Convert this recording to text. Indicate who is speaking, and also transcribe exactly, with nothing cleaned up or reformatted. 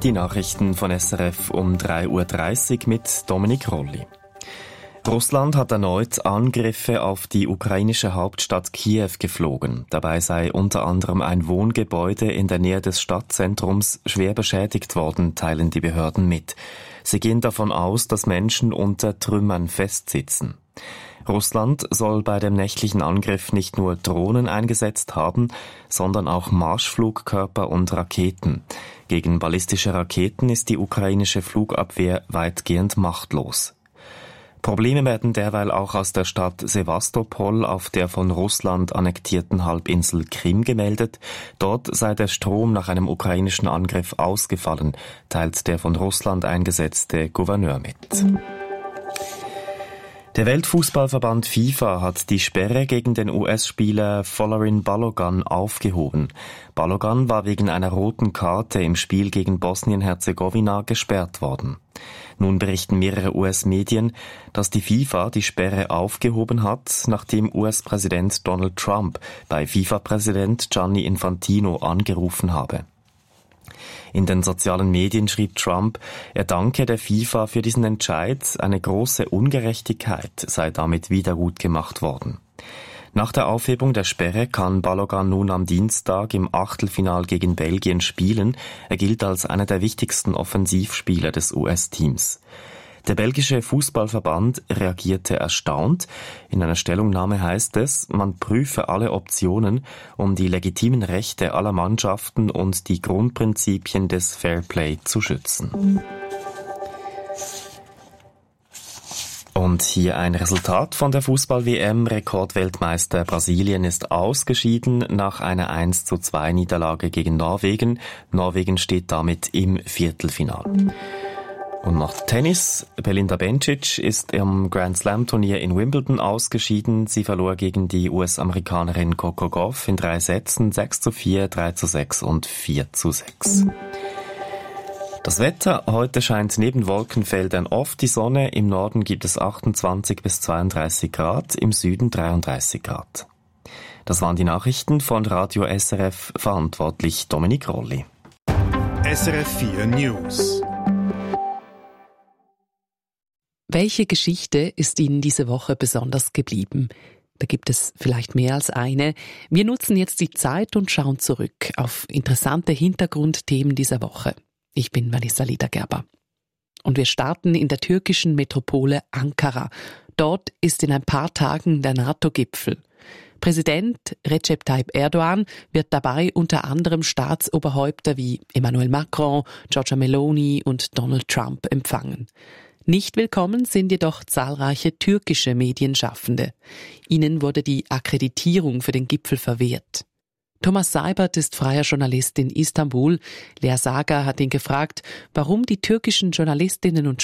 Speaker 1: Die Nachrichten von S R F um drei Uhr dreißig mit Dominik Rolli. Russland hat erneut Angriffe auf die ukrainische Hauptstadt Kiew geflogen. Dabei sei unter anderem ein Wohngebäude in der Nähe des Stadtzentrums schwer beschädigt worden, teilen die Behörden mit. Sie gehen davon aus, dass Menschen unter Trümmern festsitzen. Russland soll bei dem nächtlichen Angriff nicht nur Drohnen eingesetzt haben, sondern auch Marschflugkörper und Raketen. Gegen ballistische Raketen ist die ukrainische Flugabwehr weitgehend machtlos. Probleme werden derweil auch aus der Stadt Sewastopol auf der von Russland annektierten Halbinsel Krim gemeldet. Dort sei der Strom nach einem ukrainischen Angriff ausgefallen, teilt der von Russland eingesetzte Gouverneur mit. Der Weltfußballverband FIFA hat die Sperre gegen den U S-Spieler Folarin Balogun aufgehoben. Balogun war wegen einer roten Karte im Spiel gegen Bosnien-Herzegowina gesperrt worden. Nun berichten mehrere U S-Medien, dass die FIFA die Sperre aufgehoben hat, nachdem U S-Präsident Donald Trump bei FIFA-Präsident Gianni Infantino angerufen habe. In den sozialen Medien schrieb Trump, er danke der FIFA für diesen Entscheid, eine große Ungerechtigkeit sei damit wiedergutgemacht worden. Nach der Aufhebung der Sperre kann Balogun nun am Dienstag im Achtelfinal gegen Belgien spielen. Er gilt als einer der wichtigsten Offensivspieler des U S-Teams. Der belgische Fußballverband reagierte erstaunt. In einer Stellungnahme heißt es, man prüfe alle Optionen, um die legitimen Rechte aller Mannschaften und die Grundprinzipien des Fairplay zu schützen. Und hier ein Resultat von der Fußball-W M. Rekordweltmeister Brasilien ist ausgeschieden nach einer eins zu zwei Niederlage gegen Norwegen. Norwegen steht damit im Viertelfinale. Und noch Tennis. Belinda Bencic ist im Grand Slam Turnier in Wimbledon ausgeschieden. Sie verlor gegen die U S-Amerikanerin Coco Gauff in drei Sätzen sechs zu vier, drei zu sechs und vier zu sechs. Das Wetter. Heute scheint neben Wolkenfeldern oft die Sonne. Im Norden gibt es achtundzwanzig bis zweiunddreißig Grad, im Süden dreiunddreißig Grad. Das waren die Nachrichten von Radio S R F, verantwortlich Dominik Rolli.
Speaker 2: S R F vier News.
Speaker 3: Welche Geschichte ist Ihnen diese Woche besonders geblieben? Da gibt es vielleicht mehr als eine. Wir nutzen jetzt die Zeit und schauen zurück auf interessante Hintergrundthemen dieser Woche. Ich bin Vanessa Liedergerber. Und wir starten in der türkischen Metropole Ankara. Dort ist in ein paar Tagen der NATO-Gipfel. Präsident Recep Tayyip Erdogan wird dabei unter anderem Staatsoberhäupter wie Emmanuel Macron, Giorgia Meloni und Donald Trump empfangen. Nicht willkommen sind jedoch zahlreiche türkische Medienschaffende. Ihnen wurde die Akkreditierung für den Gipfel verwehrt. Thomas Seibert ist freier Journalist in Istanbul. Lea Saga hat ihn gefragt, warum die türkischen Journalistinnen und